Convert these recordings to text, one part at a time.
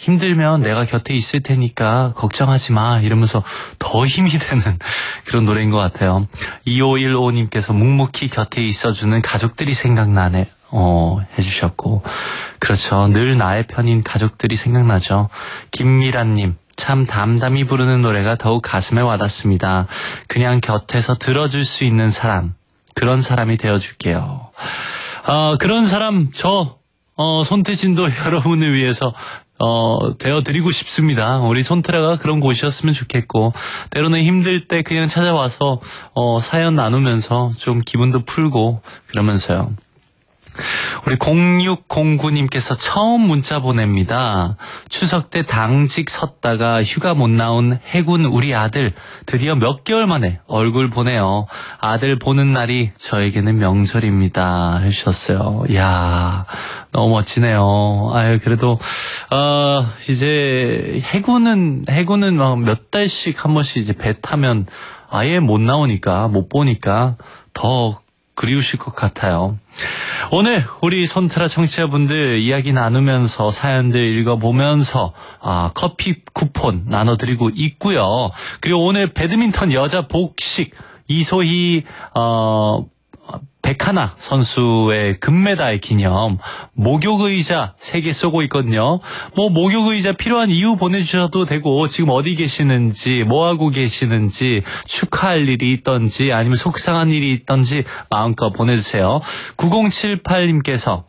힘들면 내가 곁에 있을 테니까 걱정하지 마 이러면서 더 힘이 되는 그런 노래인 것 같아요. 2515님께서 묵묵히 곁에 있어주는 가족들이 생각나네 해주셨고, 그렇죠. 늘 나의 편인 가족들이 생각나죠. 김미란님, 참 담담히 부르는 노래가 더욱 가슴에 와닿습니다. 그냥 곁에서 들어줄 수 있는 사람, 그런 사람이 되어줄게요. 그런 사람 손태진도 여러분을 위해서 되어드리고 싶습니다. 우리 손트라가 그런 곳이었으면 좋겠고, 때로는 힘들 때 그냥 찾아와서 사연 나누면서 좀 기분도 풀고 그러면서요. 우리 0609님께서 처음 문자 보냅니다. 추석 때 당직 섰다가 휴가 못 나온 해군 우리 아들 드디어 몇 개월 만에 얼굴 보네요. 아들 보는 날이 저에게는 명절입니다 해주셨어요. 이야, 너무 멋지네요. 아유, 그래도 이제 해군은 몇 달씩 한 번씩 이제 배 타면 아예 못 나오니까, 못 보니까 더 그리우실 것 같아요. 오늘 우리 손트라 청취자분들 이야기 나누면서 사연들 읽어보면서 커피 쿠폰 나눠드리고 있고요. 그리고 오늘 배드민턴 여자 복식 이소희 백하나 선수의 금메달 기념 목욕의자 3개 쏘고 있거든요. 목욕의자 필요한 이유 보내주셔도 되고, 지금 어디 계시는지, 뭐하고 계시는지, 축하할 일이 있던지 아니면 속상한 일이 있던지 마음껏 보내주세요. 9078님께서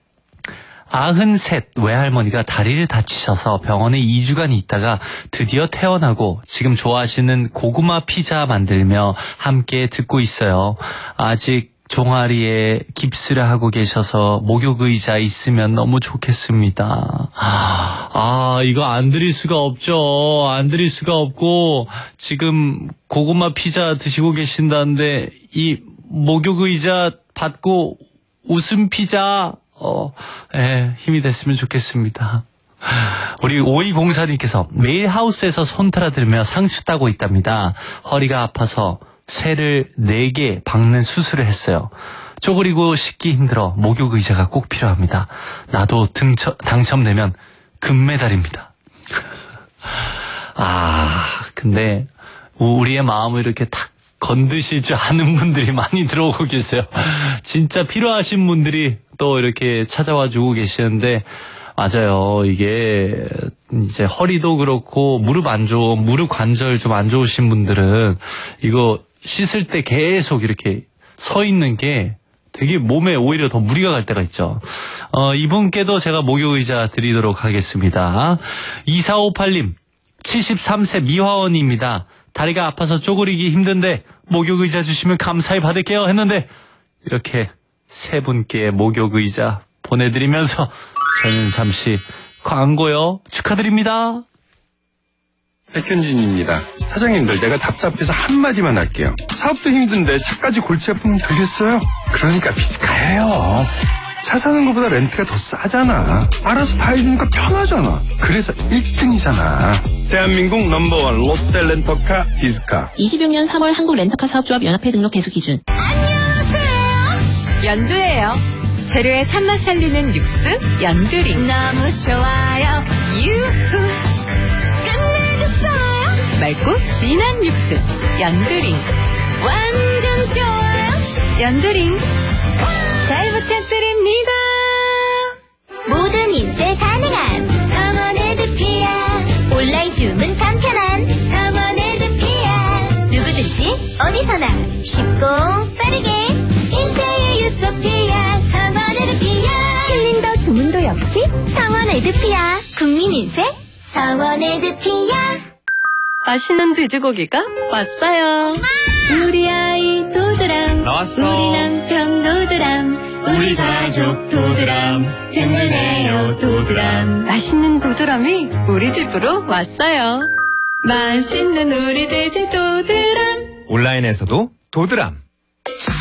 93 외할머니가 다리를 다치셔서 병원에 2주간 있다가 드디어 퇴원하고 지금 좋아하시는 고구마 피자 만들며 함께 듣고 있어요. 아직 종아리에 깁스를 하고 계셔서 목욕의자 있으면 너무 좋겠습니다. 이거 안 드릴 수가 없죠. 안 드릴 수가 없고, 지금 고구마 피자 드시고 계신다는데 이 목욕의자 받고 웃음 피자 힘이 됐으면 좋겠습니다. 우리 5204님께서 매일 하우스에서 손트라 들으며 상추 따고 있답니다. 허리가 아파서 쇠를 4개 박는 수술을 했어요. 쪼그리고 씻기 힘들어 목욕의자가 꼭 필요합니다. 나도 당첨되면 금메달입니다. 근데 우리의 마음을 이렇게 탁 건드실 줄 아는 분들이 많이 들어오고 계세요. 진짜 필요하신 분들이 또 이렇게 찾아와 주고 계시는데, 맞아요. 이게 이제 허리도 그렇고 무릎 관절 좀 안 좋으신 분들은 이거 씻을 때 계속 이렇게 서 있는 게 되게 몸에 오히려 더 무리가 갈 때가 있죠. 이분께도 제가 목욕의자 드리도록 하겠습니다. 2458님, 73세 미화원입니다. 다리가 아파서 쪼그리기 힘든데 목욕의자 주시면 감사히 받을게요 했는데, 이렇게 3분께 목욕의자 보내드리면서 저는 잠시 광고요. 축하드립니다. 백현진입니다. 사장님들, 내가 답답해서 한마디만 할게요. 사업도 힘든데 차까지 골치 아프면 되겠어요? 그러니까 비스카예요. 차 사는 것보다 렌트가 더 싸잖아. 알아서 다 해주니까 편하잖아. 그래서 1등이잖아. 대한민국 넘버원 롯데 렌터카 비스카. 26년 3월 한국 렌터카 사업조합 연합회 등록 개수 기준. 안녕하세요. 연두예요. 재료의 참맛 살리는 육수 연두링. 너무 좋아요. 유후. 끝내줬어요. 맑고 진한 육수 연두링. 완전 좋아요. 연두링. 잘 부탁드립니다. 모든 인쇄 가능한 성원에드피아. 온라인 주문 간편한 성원에드피아. 누구든지 어디서나 쉽고 빠르게 인쇄의 유토피아 성원에드피아. 캘린더 주문도 역시 성원에드피아. 국민인쇄 성원에드피아. 맛있는 돼지고기가 왔어요. 우리 아이 도드람. 나왔어. 우리 남편 도드람. 우리 가족 도드람. 든든해요 도드람. 맛있는 도드람이 우리 집으로 왔어요. 맛있는 우리 돼지 도드람. 온라인에서도 도드람.